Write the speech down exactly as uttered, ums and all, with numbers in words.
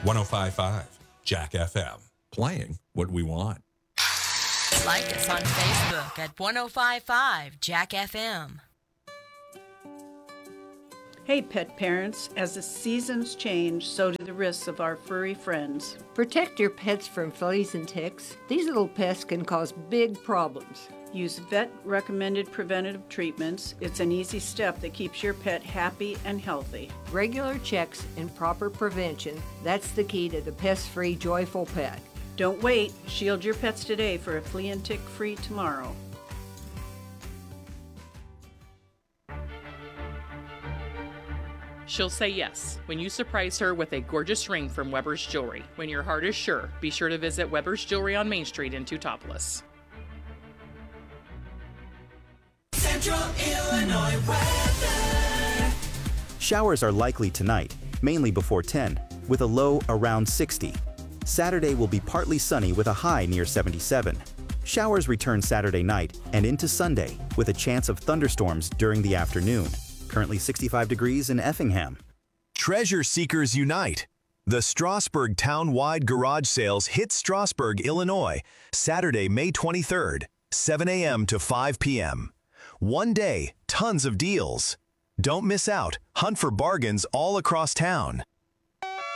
one oh five point five Jack F M. Playing what we want. Like us on Facebook at one oh five point five Jack F M. Hey pet parents, as the seasons change, so do the risks of our furry friends. Protect your pets from fleas and ticks. These little pests can cause big problems. Use vet-recommended preventative treatments. It's an easy step that keeps your pet happy and healthy. Regular checks and proper prevention, that's the key to the pest-free, joyful pet. Don't wait. Shield your pets today for a flea and tick-free tomorrow. She'll say yes when you surprise her with a gorgeous ring from Weber's Jewelry. When your heart is sure, be sure to visit Weber's Jewelry on Main Street in Teutopolis. Central Illinois weather. Showers are likely tonight, mainly before ten, with a low around sixty. Saturday will be partly sunny with a high near seventy-seven. Showers return Saturday night and into Sunday, with a chance of thunderstorms during the afternoon. Currently sixty-five degrees in Effingham. Treasure Seekers Unite. The Strasburg Town-wide garage sales hit Strasburg, Illinois, Saturday, May twenty-third, seven a m to five p m One day, tons of deals. Don't miss out. Hunt for bargains all across town.